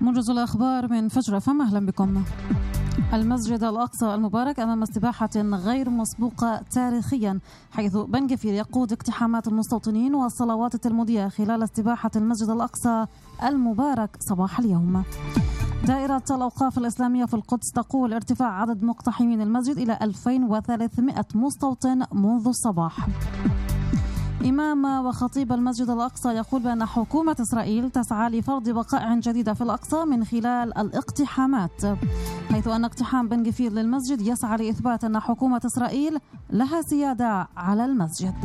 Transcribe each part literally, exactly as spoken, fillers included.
موجز الأخبار من فجر فم. أهلا بكم. المسجد الأقصى المبارك أمام استباحة غير مسبوقة تاريخيا، حيث بن غفير يقود اقتحامات المستوطنين والصلوات التلمودية خلال استباحة المسجد الأقصى المبارك صباح اليوم. دائرة الأوقاف الإسلامية في القدس تقول ارتفاع عدد مقتحمين المسجد إلى ألفين وثلاثمائة مستوطن منذ الصباح. إمام وخطيب المسجد الأقصى يقول بأن حكومة إسرائيل تسعى لفرض بقائع جديدة في الأقصى من خلال الاقتحامات، حيث أن اقتحام بن غفير للمسجد يسعى لإثبات أن حكومة إسرائيل لها سيادة على المسجد.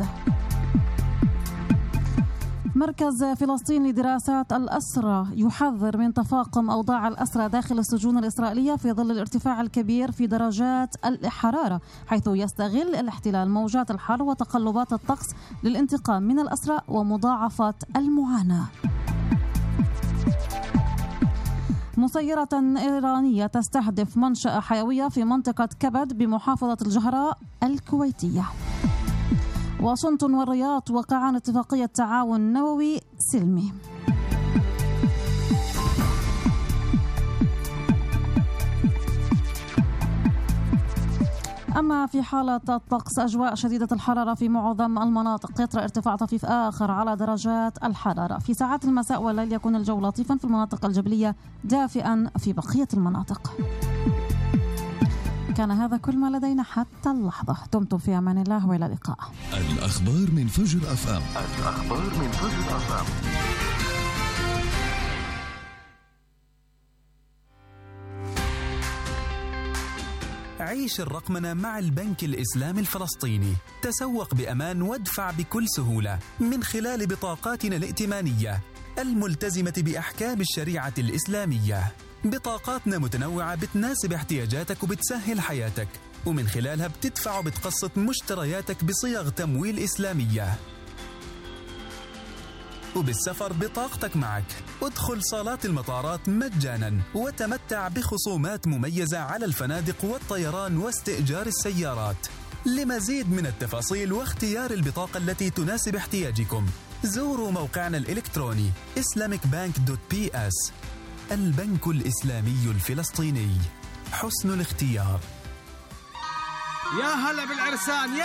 مركز فلسطين لدراسات الأسرى يحذر من تفاقم أوضاع الأسرى داخل السجون الإسرائيلية في ظل الارتفاع الكبير في درجات الحرارة، حيث يستغل الاحتلال موجات الحر وتقلبات الطقس للانتقام من الأسرى ومضاعفة المعاناة. مسيرة إيرانية تستهدف منشأة حيوية في منطقة كبد بمحافظة الجهراء الكويتية. واشنطن والرياض وقعان اتفاقية تعاون نووي سلمي. أما في حالة الطقس أجواء شديدة الحرارة في معظم المناطق، يطرأ ارتفاع طفيف آخر على درجات الحرارة. في ساعات المساء والليل يكون الجو لطيفا في المناطق الجبلية، دافئا في بقية المناطق. كان هذا كل ما لدينا حتى اللحظة. دمتم في أمان الله وإلى اللقاء. الأخبار من فجر أف أم. الأخبار من فجر أف أم. عيش الرقمنة مع البنك الإسلامي الفلسطيني. تسوق بأمان وادفع بكل سهولة من خلال بطاقاتنا الائتمانية الملتزمة بأحكام الشريعة الإسلامية. بطاقاتنا متنوعة بتناسب احتياجاتك وبتسهل حياتك، ومن خلالها بتدفع وبتقسط مشترياتك بصيغ تمويل إسلامية. وبالسفر بطاقتك معك. ادخل صالات المطارات مجانا وتمتع بخصومات مميزة على الفنادق والطيران واستئجار السيارات. لمزيد من التفاصيل واختيار البطاقة التي تناسب احتياجكم، زوروا موقعنا الإلكتروني إسلاميك بانك دوت بي إس. البنك الإسلامي الفلسطيني، حسن الاختيار. يا هلا بالعرسان.